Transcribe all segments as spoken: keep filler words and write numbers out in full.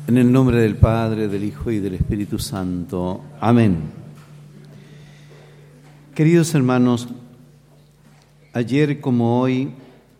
En el nombre del Padre, del Hijo y del Espíritu Santo. Amén. Queridos hermanos, ayer como hoy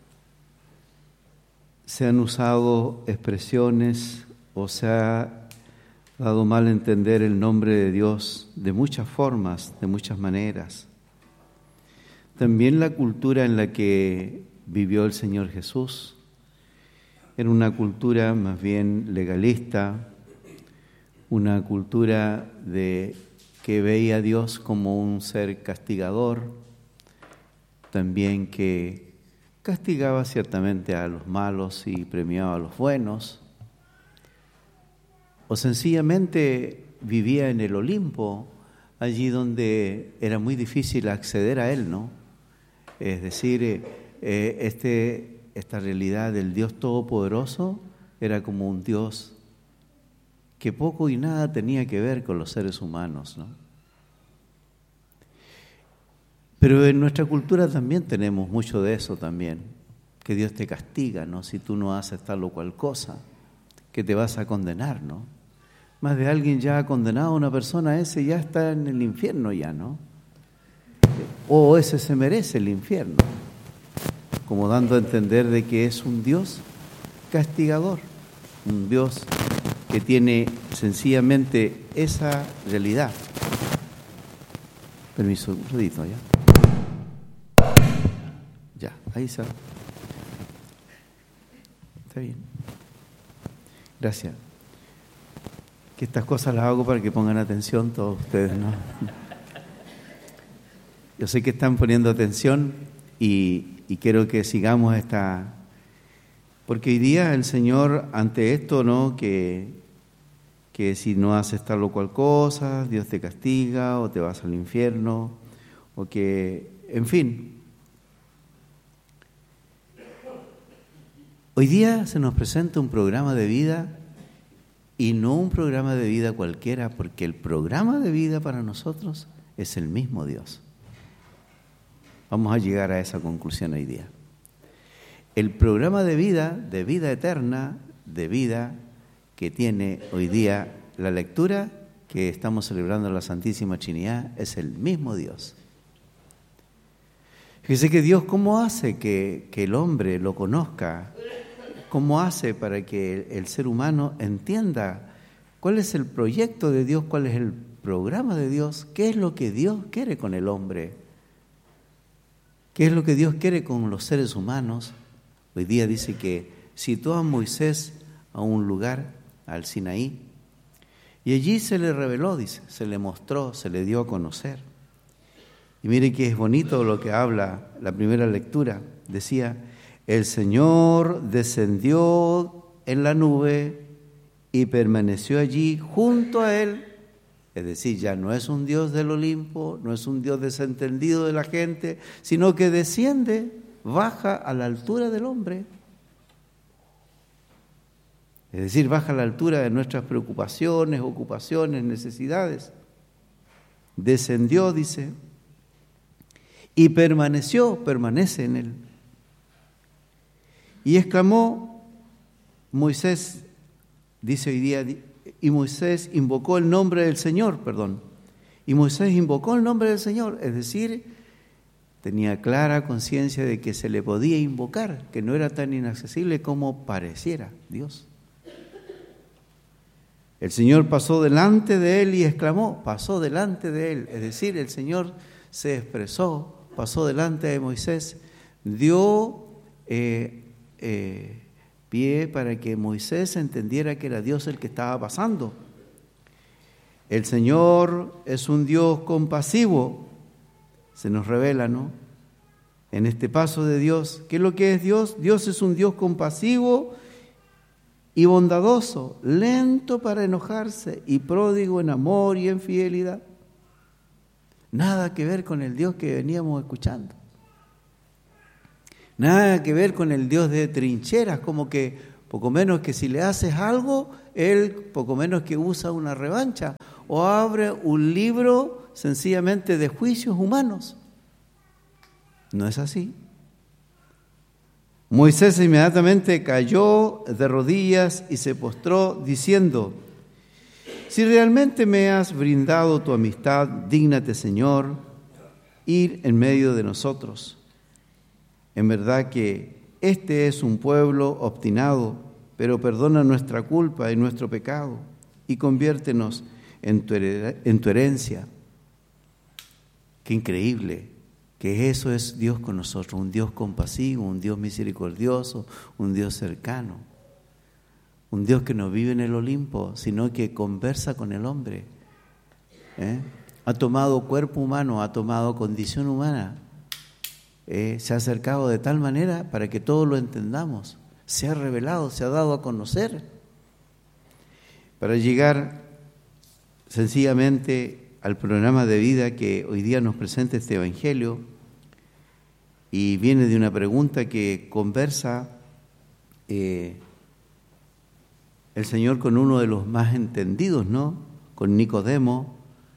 se han usado expresiones o se ha dado mal a entender el nombre de Dios de muchas formas, de muchas maneras. También la cultura en la que vivió el Señor Jesús era una cultura más bien legalista, una cultura de que veía a Dios como un ser castigador, también que castigaba ciertamente a los malos y premiaba a los buenos, o sencillamente vivía en el Olimpo, allí donde era muy difícil acceder a Él, ¿no? Es decir, eh, este... Esta realidad del Dios Todopoderoso era como un Dios que poco y nada tenía que ver con los seres humanos, ¿no? Pero en nuestra cultura también tenemos mucho de eso también, que Dios te castiga, ¿no? Si tú no haces tal o cual cosa, que te vas a condenar, ¿no? Más de alguien ya ha condenado a una persona, ese ya está en el infierno ya, ¿no? O ese se merece el infierno, como dando a entender de que es un Dios castigador, un Dios que tiene sencillamente esa realidad. Permiso, un ratito, ¿ya? Ya, ahí está. Está bien. Gracias. Que estas cosas las hago para que pongan atención todos ustedes, ¿no? Yo sé que están poniendo atención y... Y quiero que sigamos esta, porque hoy día el Señor ante esto, ¿no? Que, que si no haces tal o cual cosa, Dios te castiga o te vas al infierno, o que, en fin. Hoy día se nos presenta un programa de vida y no un programa de vida cualquiera, porque el programa de vida para nosotros es el mismo Dios. Vamos a llegar a esa conclusión hoy día. El programa de vida, de vida eterna, de vida que tiene hoy día la lectura que estamos celebrando la Santísima Trinidad, es el mismo Dios. Fíjese que Dios, ¿cómo hace que, que el hombre lo conozca? ¿Cómo hace para que el, el ser humano entienda cuál es el proyecto de Dios, cuál es el programa de Dios, qué es lo que Dios quiere con el hombre? ¿Qué es lo que Dios quiere con los seres humanos? Hoy día dice que citó a Moisés a un lugar, al Sinaí, y allí se le reveló, dice, se le mostró, se le dio a conocer. Y mire que es bonito lo que habla la primera lectura. Decía, el Señor descendió en la nube y permaneció allí junto a él. Es decir, ya no es un Dios del Olimpo, no es un Dios desentendido de la gente, sino que desciende, baja a la altura del hombre. Es decir, baja a la altura de nuestras preocupaciones, ocupaciones, necesidades. Descendió, dice, y permaneció, permanece en él. Y exclamó Moisés, dice hoy día, y Moisés invocó el nombre del Señor, perdón. Y Moisés invocó el nombre del Señor, es decir, tenía clara conciencia de que se le podía invocar, que no era tan inaccesible como pareciera Dios. El Señor pasó delante de él y exclamó, pasó delante de él, es decir, el Señor se expresó, pasó delante de Moisés, dio eh, eh, pie para que Moisés entendiera que era Dios el que estaba pasando. El Señor es un Dios compasivo, se nos revela, ¿no? En este paso de Dios, ¿qué es lo que es Dios? Dios es un Dios compasivo y bondadoso, lento para enojarse y pródigo en amor y en fidelidad. Nada que ver con el Dios que veníamos escuchando. Nada que ver con el Dios de trincheras, como que poco menos que si le haces algo, Él poco menos que usa una revancha o abre un libro sencillamente de juicios humanos. No es así. Moisés inmediatamente cayó de rodillas y se postró diciendo: si realmente me has brindado tu amistad, dígnate, Señor, ir en medio de nosotros. En verdad que este es un pueblo obstinado, pero perdona nuestra culpa y nuestro pecado y conviértenos en tu, en tu herencia. Qué increíble que eso es Dios con nosotros, un Dios compasivo, un Dios misericordioso, un Dios cercano, un Dios que no vive en el Olimpo, sino que conversa con el hombre. ¿Eh? Ha tomado cuerpo humano, ha tomado condición humana, ¿eh? Se ha acercado de tal manera para que todos lo entendamos, se ha revelado, se ha dado a conocer, para llegar sencillamente al programa de vida que hoy día nos presenta este Evangelio, y viene de una pregunta que conversa eh, el Señor con uno de los más entendidos, ¿no? Con Nicodemo,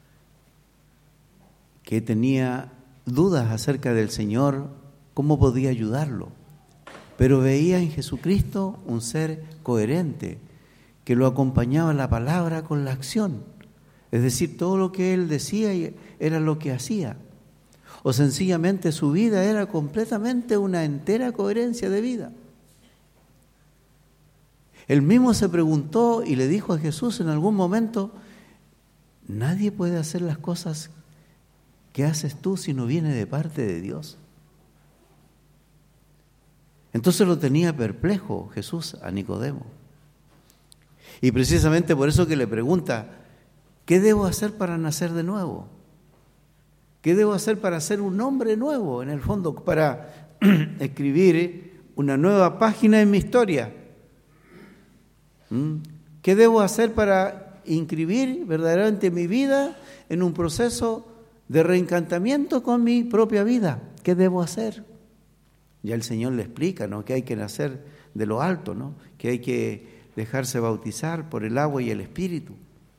que tenía dudas acerca del Señor, cómo podía ayudarlo, pero veía en Jesucristo un ser coherente, que lo acompañaba la palabra con la acción. Es decir, todo lo que él decía era lo que hacía. O sencillamente su vida era completamente una entera coherencia de vida. Él mismo se preguntó y le dijo a Jesús en algún momento: nadie puede hacer las cosas que haces tú si no viene de parte de Dios. Entonces lo tenía perplejo Jesús a Nicodemo. Y precisamente por eso que le pregunta: ¿qué debo hacer para nacer de nuevo? ¿Qué debo hacer para ser un hombre nuevo? En el fondo, para escribir una nueva página en mi historia. ¿Mm? ¿Qué debo hacer para inscribir verdaderamente mi vida en un proceso de reencantamiento con mi propia vida? ¿Qué debo hacer? Ya el Señor le explica, ¿no?, que hay que nacer de lo alto, ¿no?, que hay que dejarse bautizar por el agua y el Espíritu.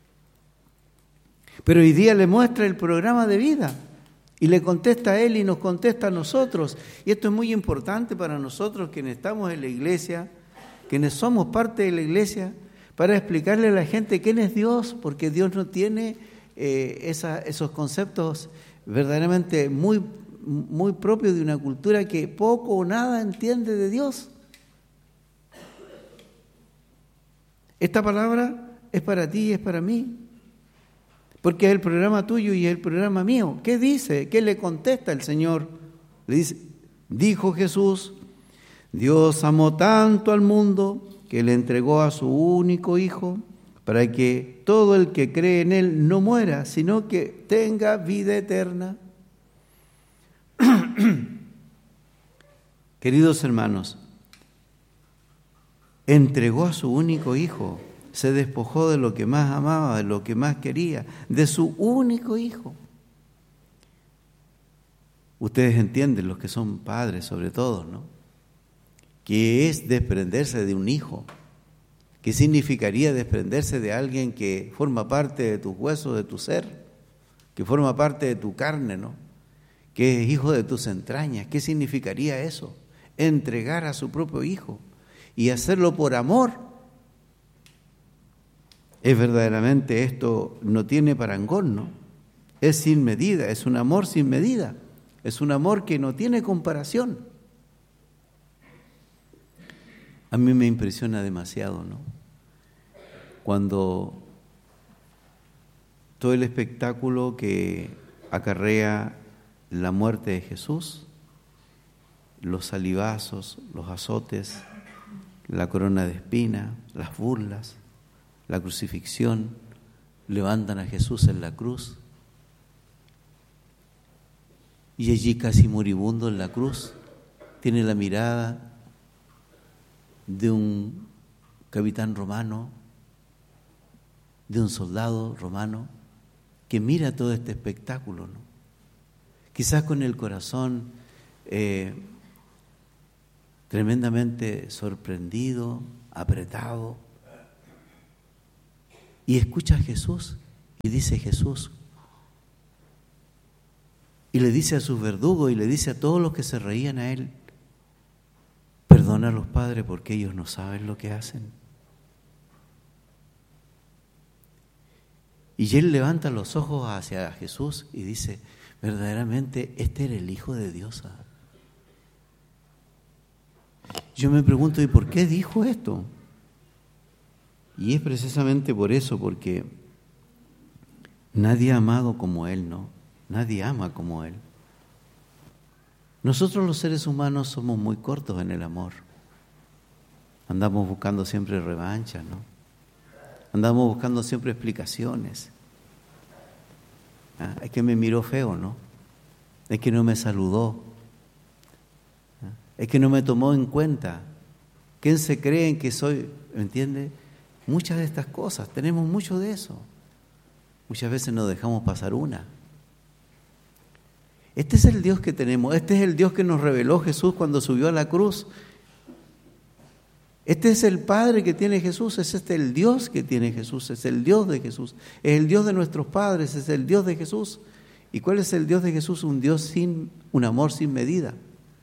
Pero hoy día le muestra el programa de vida y le contesta a él y nos contesta a nosotros. Y esto es muy importante para nosotros quienes estamos en la iglesia, quienes somos parte de la iglesia, para explicarle a la gente quién es Dios, porque Dios no tiene eh, esa, esos conceptos verdaderamente muy, muy propios de una cultura que poco o nada entiende de Dios. Esta palabra es para ti y es para mí, porque es el programa tuyo y es el programa mío. ¿Qué dice? ¿Qué le contesta el Señor? Le dice, dijo Jesús: Dios amó tanto al mundo que le entregó a su único Hijo, para que todo el que cree en Él no muera, sino que tenga vida eterna. Queridos hermanos, entregó a su único Hijo, se despojó de lo que más amaba, de lo que más quería, de su único Hijo. Ustedes entienden, los que son padres sobre todo, ¿no?, que es desprenderse de un hijo. ¿Qué significaría desprenderse de alguien que forma parte de tus huesos, de tu ser, que forma parte de tu carne, ¿no?, que es hijo de tus entrañas? ¿Qué significaría eso? Entregar a su propio hijo y hacerlo por amor. Es verdaderamente, esto no tiene parangón, ¿no? Es sin medida, es un amor sin medida, es un amor que no tiene comparación. A mí me impresiona demasiado, ¿no?, cuando todo el espectáculo que acarrea la muerte de Jesús, los salivazos, los azotes, la corona de espina, las burlas, la crucifixión, levantan a Jesús en la cruz, y allí casi moribundo en la cruz tiene la mirada de un capitán romano, de un soldado romano que mira todo este espectáculo, ¿no?, quizás con el corazón eh, tremendamente sorprendido, apretado, y escucha a Jesús y dice Jesús, y le dice a sus verdugos y le dice a todos los que se reían a él: Perdona a los padres porque ellos no saben lo que hacen. Y él levanta los ojos hacia Jesús y dice, verdaderamente este era el Hijo de Dios. Yo me pregunto, ¿y por qué dijo esto? Y es precisamente por eso, porque nadie ha amado como Él, ¿no? Nadie ama como Él. Nosotros los seres humanos somos muy cortos en el amor. Andamos buscando siempre revancha, ¿no? Andamos buscando siempre explicaciones. ¿Ah? Es que me miró feo, ¿no? Es que no me saludó. ¿Ah? Es que no me tomó en cuenta. ¿Quién se creen que soy? ¿Me entiende? Muchas de estas cosas, tenemos mucho de eso. Muchas veces nos dejamos pasar una. Este es el Dios que tenemos, este es el Dios que nos reveló Jesús cuando subió a la cruz. Este es el Padre que tiene Jesús, es este el Dios que tiene Jesús, es el Dios de Jesús, es el Dios de nuestros padres, es el Dios de Jesús. ¿Y cuál es el Dios de Jesús? Un Dios sin, un amor sin medida.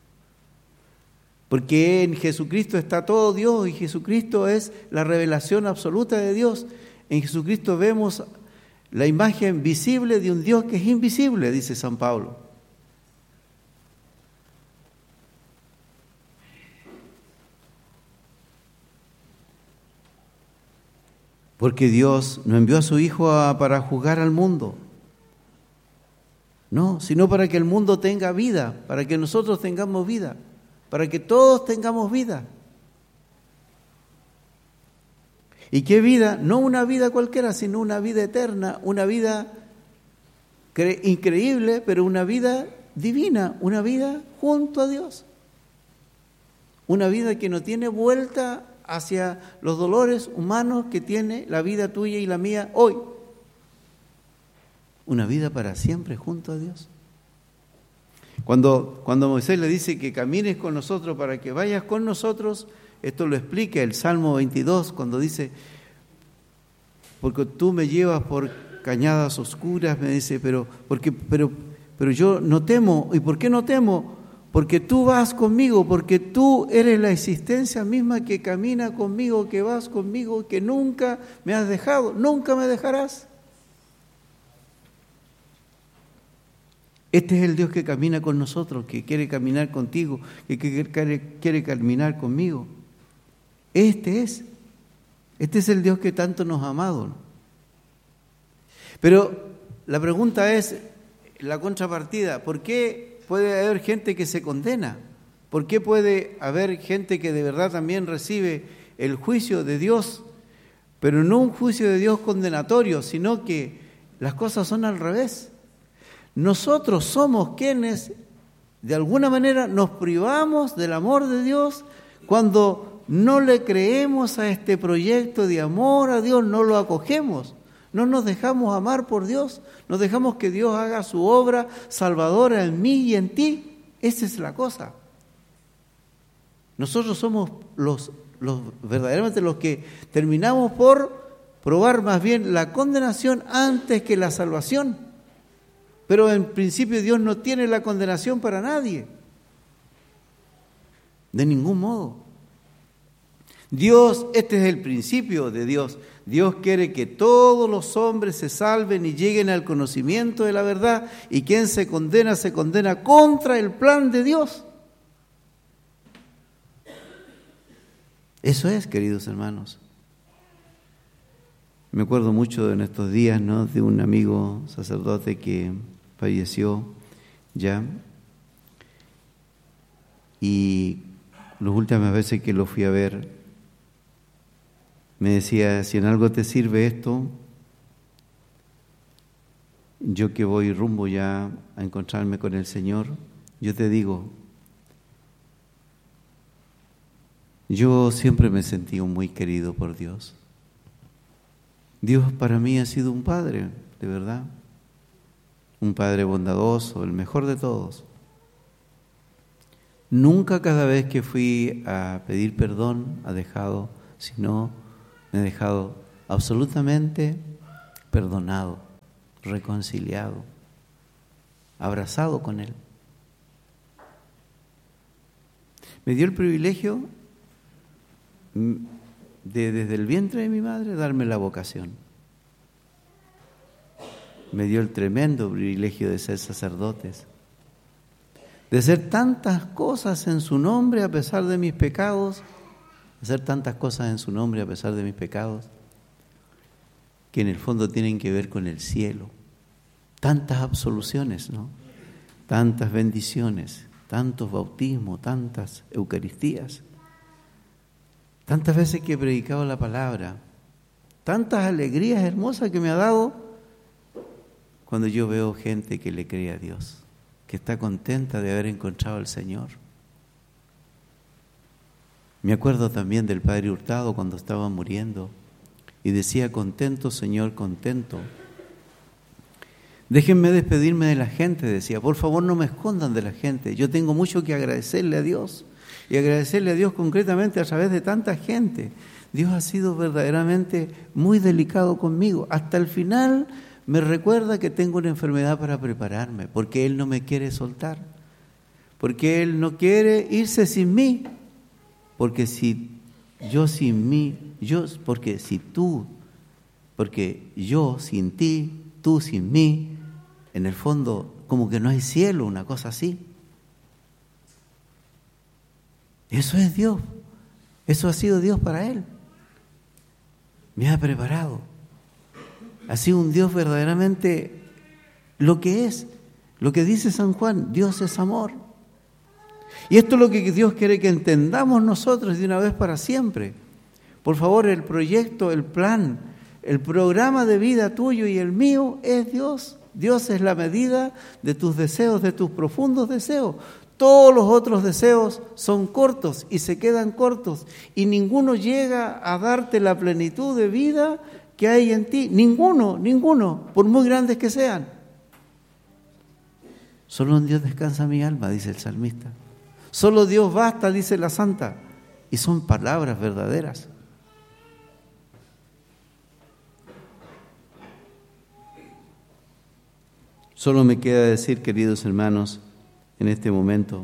Porque en Jesucristo está todo Dios y Jesucristo es la revelación absoluta de Dios. En Jesucristo vemos la imagen visible de un Dios que es invisible, dice San Pablo. Porque Dios no envió a su Hijo a, para juzgar al mundo, no, sino para que el mundo tenga vida, para que nosotros tengamos vida, para que todos tengamos vida. ¿Y qué vida? No una vida cualquiera, sino una vida eterna, una vida cre- increíble, pero una vida divina, una vida junto a Dios. Una vida que no tiene vuelta hacia los dolores humanos que tiene la vida tuya y la mía hoy. Una vida para siempre junto a Dios. Cuando, cuando Moisés le dice que camines con nosotros para que vayas con nosotros, esto lo explica el Salmo veintidós, cuando dice, porque tú me llevas por cañadas oscuras, me dice, pero, porque, pero, pero yo no temo. ¿Y por qué no temo? Porque tú vas conmigo, porque tú eres la existencia misma que camina conmigo, que vas conmigo, que nunca me has dejado, nunca me dejarás. Este es el Dios que camina con nosotros, que quiere caminar contigo, que quiere, quiere caminar conmigo. Este es, este es el Dios que tanto nos ha amado. Pero la pregunta es, la contrapartida, ¿por qué puede haber gente que se condena? ¿Por qué puede haber gente que de verdad también recibe el juicio de Dios, pero no un juicio de Dios condenatorio, sino que las cosas son al revés? Nosotros somos quienes, de alguna manera, nos privamos del amor de Dios cuando no le creemos a este proyecto de amor a Dios, no lo acogemos, no nos dejamos amar por Dios, nos dejamos que Dios haga su obra salvadora en mí y en ti. Esa es la cosa. Nosotros somos los, los verdaderamente los que terminamos por probar más bien la condenación antes que la salvación. Pero en principio Dios no tiene la condenación para nadie. De ningún modo. Dios, este es el principio de Dios. Dios quiere que todos los hombres se salven y lleguen al conocimiento de la verdad. Y quien se condena, se condena contra el plan de Dios. Eso es, queridos hermanos. Me acuerdo mucho en estos días, ¿no?, de un amigo sacerdote que falleció ya, y las últimas veces que lo fui a ver me decía, si en algo te sirve esto, yo que voy rumbo ya a encontrarme con el Señor, yo te digo, yo siempre me sentí muy querido por Dios. Dios para mí ha sido un Padre, de verdad. Un Padre bondadoso, el mejor de todos. Nunca cada vez que fui a pedir perdón ha dejado, sino me ha dejado absolutamente perdonado, reconciliado, abrazado con Él. Me dio el privilegio de, desde el vientre de mi madre, darme la vocación. Me dio el tremendo privilegio de ser sacerdotes, de hacer tantas cosas en su nombre a pesar de mis pecados, hacer tantas cosas en su nombre a pesar de mis pecados, que en el fondo tienen que ver con el cielo. Tantas absoluciones, ¿no? Tantas bendiciones, tantos bautismos, tantas eucaristías, tantas veces que he predicado la palabra, tantas alegrías hermosas que me ha dado cuando yo veo gente que le cree a Dios, que está contenta de haber encontrado al Señor. Me acuerdo también del Padre Hurtado cuando estaba muriendo y decía: contento, Señor, contento. Déjenme despedirme de la gente, decía, por favor no me escondan de la gente. Yo tengo mucho que agradecerle a Dios y agradecerle a Dios concretamente a través de tanta gente. Dios ha sido verdaderamente muy delicado conmigo. Hasta el final me recuerda que tengo una enfermedad para prepararme, porque Él no me quiere soltar, porque Él no quiere irse sin mí, porque si yo sin mí, yo, porque si tú, porque yo sin ti, tú sin mí, en el fondo como que no hay cielo, una cosa así. Eso es Dios, eso ha sido Dios para Él. Me ha preparado. Ha sido un Dios verdaderamente lo que es, lo que dice San Juan: Dios es amor. Y esto es lo que Dios quiere que entendamos nosotros de una vez para siempre. Por favor, el proyecto, el plan, el programa de vida tuyo y el mío es Dios. Dios es la medida de tus deseos, de tus profundos deseos. Todos los otros deseos son cortos y se quedan cortos, y ninguno llega a darte la plenitud de vida que hay en ti. Ninguno, ninguno, por muy grandes que sean. Solo en Dios descansa mi alma, dice el salmista. Solo Dios basta, dice la santa. Y son palabras verdaderas. Solo me queda decir, queridos hermanos, en este momento,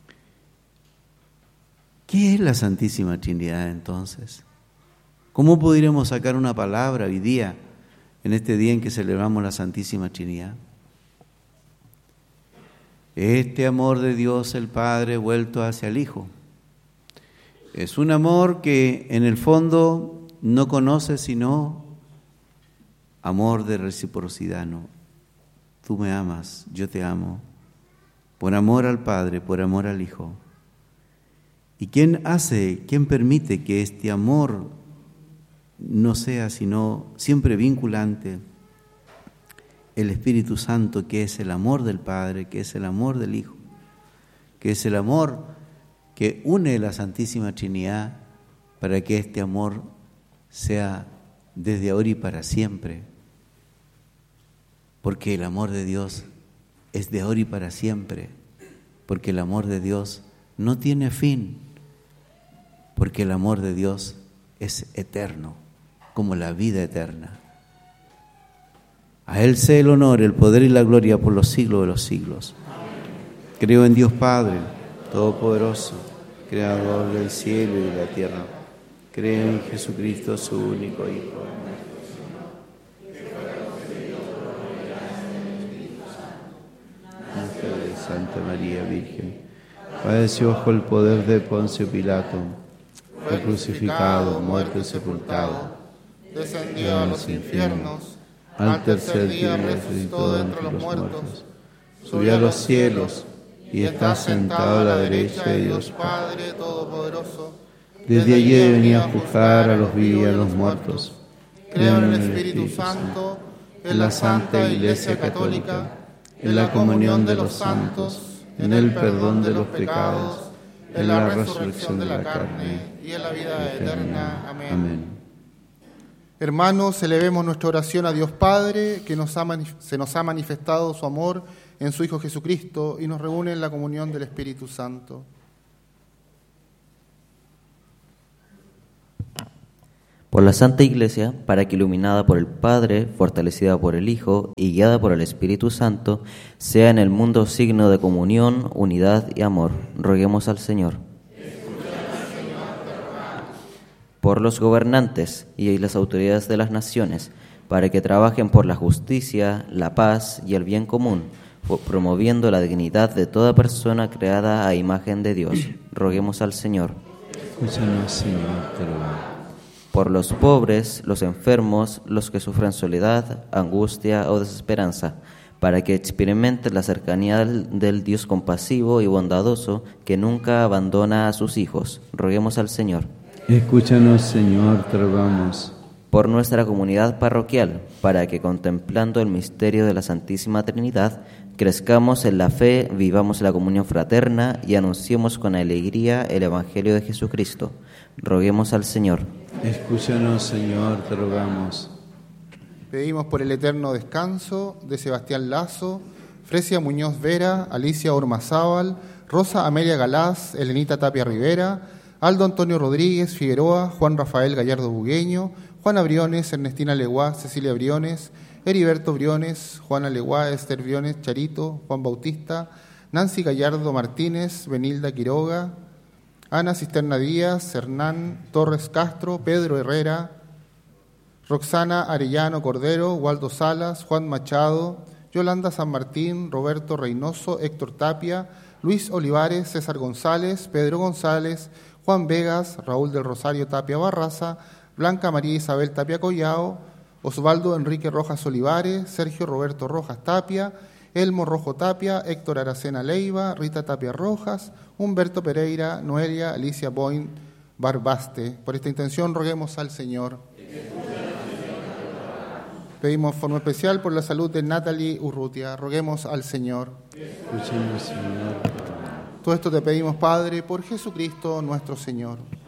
¿qué es la Santísima Trinidad entonces? ¿Cómo podríamos sacar una palabra hoy día, en este día en que celebramos la Santísima Trinidad? Este amor de Dios el Padre vuelto hacia el Hijo es un amor que en el fondo no conoce sino amor de reciprocidad, ¿no? Tú me amas, yo te amo, por amor al Padre, por amor al Hijo. ¿Y quién hace, quién permite que este amor no sea sino siempre vinculante? El Espíritu Santo, que es el amor del Padre, que es el amor del Hijo, que es el amor que une la Santísima Trinidad para que este amor sea desde ahora y para siempre. Porque el amor de Dios es de ahora y para siempre, porque el amor de Dios no tiene fin, porque el amor de Dios es eterno, como la vida eterna. A Él sea el honor, el poder y la gloria por los siglos de los siglos. Creo en Dios Padre, Todopoderoso, Creador del cielo y de la tierra. Creo en Jesucristo, su único Hijo. Santa María Virgen, padeció bajo el poder de Poncio Pilato, fue crucificado, muerto y sepultado, descendió a los infiernos, al tercer día resucitó de entre los muertos, subió a los cielos y está sentado a la derecha de Dios Padre Todopoderoso. Desde allí venía a juzgar a los vivos y a los muertos. Creo en el Espíritu Santo, en la Santa Iglesia Católica, en la comunión de los santos, en el perdón de los pecados, en la resurrección de la carne y en la vida eterna. Amén. Amén. Hermanos, elevemos nuestra oración a Dios Padre, que nos ha manif- se nos ha manifestado su amor en su Hijo Jesucristo y nos reúne en la comunión del Espíritu Santo. Por la Santa Iglesia, para que iluminada por el Padre, fortalecida por el Hijo y guiada por el Espíritu Santo, sea en el mundo signo de comunión, unidad y amor. Roguemos al Señor. por los gobernantes y las autoridades de las naciones, para que trabajen por la justicia, la paz y el bien común, promoviendo la dignidad de toda persona creada a imagen de Dios. Roguemos al Señor. Escúchanos, Señor, te rogamos. Por los pobres, los enfermos, los que sufren soledad, angustia o desesperanza, para que experimenten la cercanía del, del Dios compasivo y bondadoso, que nunca abandona a sus hijos. Roguemos al Señor. Escúchanos, Señor, te rogamos. Por nuestra comunidad parroquial, para que contemplando el misterio de la Santísima Trinidad, crezcamos en la fe, vivamos la comunión fraterna y anunciemos con alegría el Evangelio de Jesucristo. Roguemos al Señor. Escúchanos, Señor, te rogamos. Pedimos por el eterno descanso de Sebastián Lazo, Fresia Muñoz Vera, Alicia Ormazábal, Rosa Amelia Galaz, Elenita Tapia Rivera, Aldo Antonio Rodríguez Figueroa, Juan Rafael Gallardo Bugueño, Juana Briones, Ernestina Leguá, Cecilia Briones, Heriberto Briones, Juana Leguá, Esther Briones, Charito, Juan Bautista, Nancy Gallardo Martínez, Benilda Quiroga, Ana Cisterna Díaz, Hernán Torres Castro, Pedro Herrera, Roxana Arellano Cordero, Waldo Salas, Juan Machado, Yolanda San Martín, Roberto Reynoso, Héctor Tapia, Luis Olivares, César González, Pedro González, Juan Vegas, Raúl del Rosario Tapia Barraza, Blanca María Isabel Tapia Collao, Osvaldo Enrique Rojas Olivares, Sergio Roberto Rojas Tapia, Elmo Rojo Tapia, Héctor Aracena Leiva, Rita Tapia Rojas, Humberto Pereira, Noelia Alicia Boin Barbaste. Por esta intención roguemos al Señor. Pedimos forma especial por la salud de Natalie Urrutia. Roguemos al Señor. Escúchanos, Señor. Todo esto te pedimos, Padre, por Jesucristo nuestro Señor.